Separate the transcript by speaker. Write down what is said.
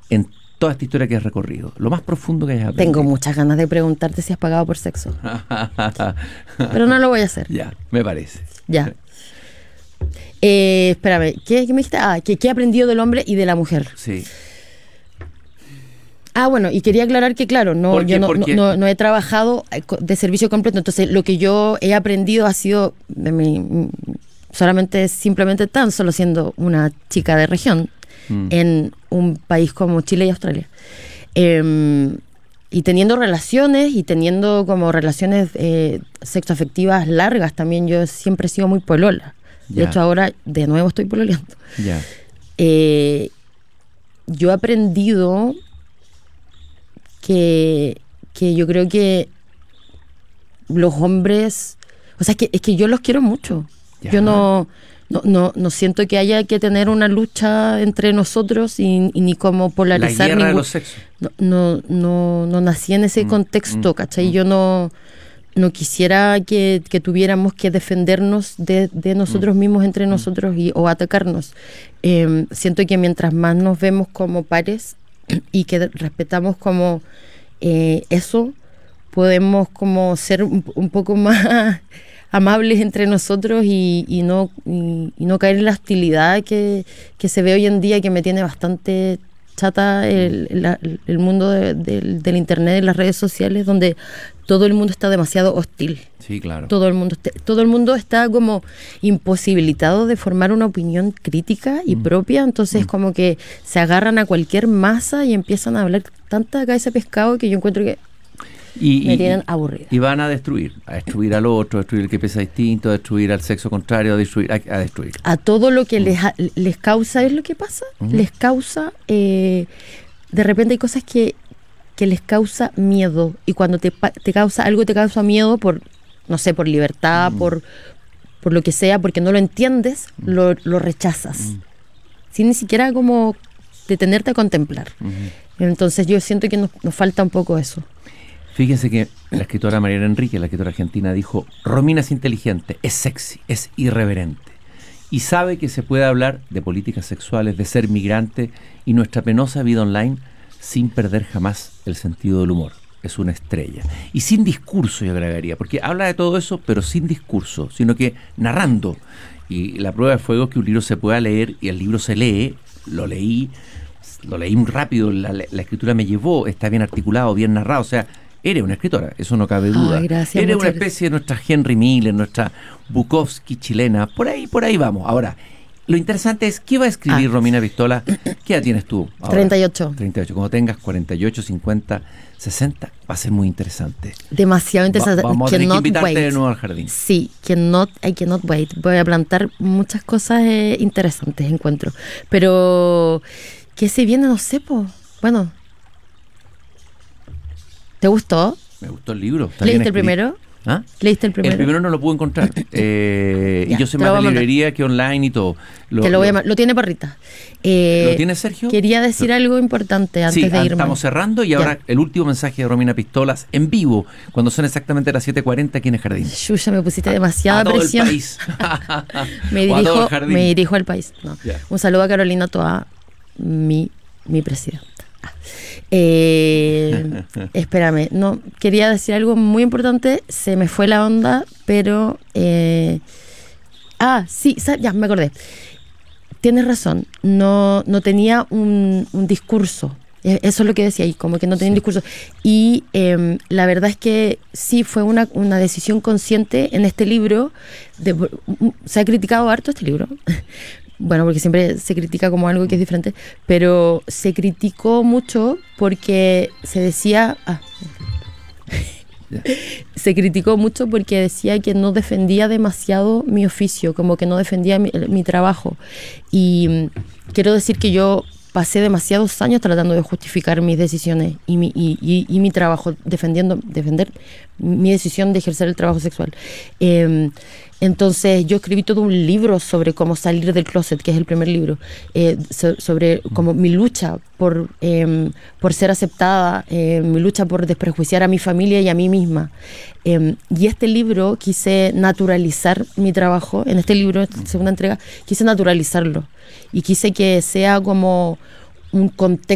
Speaker 1: en toda esta historia que has recorrido? Lo más profundo que hayas aprendido.
Speaker 2: Tengo muchas ganas de preguntarte si has pagado por sexo. Pero no lo voy a hacer.
Speaker 1: Ya, me parece.
Speaker 2: Ya. Espérame, ¿qué me dijiste? ¿Qué he aprendido del hombre y de la mujer?
Speaker 1: Sí.
Speaker 2: Bueno, y quería aclarar que, claro, yo no he trabajado de servicio completo, entonces lo que yo he aprendido ha sido simplemente tan solo siendo una chica de región en un país como Chile y Australia. Y teniendo relaciones como relaciones sexoafectivas largas también. Yo siempre he sido muy polola. De hecho, ahora de nuevo estoy pololeando. Yo he aprendido que yo creo que los hombres, o sea, es que yo los quiero mucho. Yo no siento que haya que tener una lucha entre nosotros y ni como polarizar.
Speaker 1: La guerra de los sexos.
Speaker 2: No nací en ese contexto, ¿cachai? Yo no quisiera que tuviéramos que defendernos de nosotros mismos entre nosotros o atacarnos. Siento que mientras más nos vemos como pares y que respetamos como eso, podemos como ser un poco más amables entre nosotros y no caer en la hostilidad que se ve hoy en día, que me tiene bastante chata el mundo del internet y las redes sociales, donde todo el mundo está demasiado hostil.
Speaker 1: Sí, claro.
Speaker 2: Todo el mundo está como imposibilitado de formar una opinión crítica y propia, entonces como que se agarran a cualquier masa y empiezan a hablar tanta cabeza de pescado que yo encuentro que me tienen aburrida.
Speaker 1: Y van a destruir al otro, a destruir el que piensa distinto, a destruir al sexo contrario, a destruir. A todo lo que les causa, ¿es lo que pasa? Les causa, de repente hay cosas que les causa miedo, y cuando te causa algo, te causa miedo por, no sé, por libertad, por lo que sea, porque no lo entiendes, lo rechazas, sin ni siquiera como detenerte a contemplar. Entonces yo siento que nos falta un poco eso. Fíjense que la escritora Mariana Enríquez, la escritora argentina, dijo: Romina es inteligente, es sexy, es irreverente y sabe que se puede hablar de políticas sexuales, de ser migrante y nuestra penosa vida online sin perder jamás el sentido del humor. Es una estrella. Y sin discurso, yo agregaría, porque habla de todo eso, pero sin discurso, sino que narrando. Y la prueba de fuego es que un libro se pueda leer, y el libro se lee. Lo leí muy rápido, la escritura me llevó, está bien articulado, bien narrado, o sea, eres una escritora, eso no cabe duda.
Speaker 2: Gracias,
Speaker 1: eres una especie de nuestra Henry Miller, nuestra Bukowski chilena, por ahí vamos. Ahora, lo interesante es, ¿qué va a escribir Romina Pistola? ¿Qué edad tienes tú ahora?
Speaker 2: 38.
Speaker 1: Cuando tengas 48, 50, 60, va a ser muy interesante.
Speaker 2: Demasiado interesante.
Speaker 1: Vamos a tener que invitarte de nuevo al jardín.
Speaker 2: Sí, I cannot wait. Voy a plantar muchas cosas interesantes, encuentro. Pero, ¿qué se viene? No sé, Bueno, ¿te gustó?
Speaker 1: Me gustó el libro.
Speaker 2: ¿Leíste el primero?
Speaker 1: ¿Ah?
Speaker 2: ¿Leíste el primero?
Speaker 1: El primero no lo pude encontrar. Y yo soy más de librería que online y todo.
Speaker 2: Lo tiene Parrita.
Speaker 1: ¿Lo tiene Sergio?
Speaker 2: Quería decir algo importante antes de irme.
Speaker 1: Estamos cerrando y ahora el último mensaje de Romina Pistolas en vivo, cuando son exactamente las 7:40 aquí en el jardín.
Speaker 2: Ya me pusiste demasiada presión.
Speaker 1: Todo el país.
Speaker 2: me dirijo al país. No. Un saludo a Carolina Toa, mi presidenta. Espérame, no, quería decir algo muy importante, se me fue la onda, pero sí, ya me acordé. Tienes razón, no tenía un discurso. Eso es lo que decía ahí, como que no tenía un discurso. Y la verdad es que sí, fue una decisión consciente en este libro. Se ha criticado harto este libro. Bueno, porque siempre se critica como algo que es diferente, pero se criticó mucho porque se decía... Se criticó mucho porque decía que no defendía demasiado mi oficio, como que no defendía mi trabajo. Y quiero decir que yo pasé demasiados años tratando de justificar mis decisiones y mi trabajo, defender mi decisión de ejercer el trabajo sexual. Entonces yo escribí todo un libro sobre cómo salir del closet, que es el primer libro, sobre como mi lucha por ser aceptada, mi lucha por desprejuiciar a mi familia y a mí misma. Y este libro quise naturalizar mi trabajo. En este libro, segunda entrega, quise naturalizarlo y quise que sea como un contexto